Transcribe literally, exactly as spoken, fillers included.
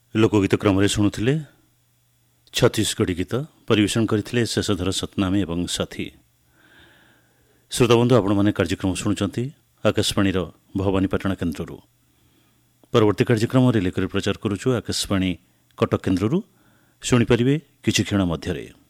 ଲୋକଗୀତ କ୍ରମରେ ଶୁଣୁଥିଲେ ଛତିଶଗଡ଼ି ଗୀତ ପରିବେଷଣ କରିଥିଲେ ଶେଷଧର ସତନାମୀ ଏବଂ ସାଥୀ। ଶ୍ରୋତାବନ୍ଧୁ, ଆପଣମାନେ କାର୍ଯ୍ୟକ୍ରମ ଶୁଣୁଛନ୍ତି ଆକାଶବାଣୀର ଭବାନୀପାଟଣା କେନ୍ଦ୍ରରୁ। ପରବର୍ତ୍ତୀ କାର୍ଯ୍ୟକ୍ରମ ରିଲେ କରି ପ୍ରଚାର କରୁଛୁ ଆକାଶବାଣୀ କଟକ କେନ୍ଦ୍ରରୁ। ଶୁଣିପାରିବେ କିଛି କ୍ଷଣ ମଧ୍ୟରେ।